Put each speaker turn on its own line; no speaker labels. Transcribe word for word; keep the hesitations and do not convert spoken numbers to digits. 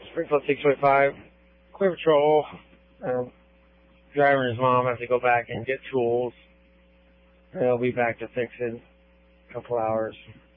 Springfield six twenty-five, Clear Patrol. Um, driver and his mom have to go back and get tools. They'll be back to fix it in a couple hours.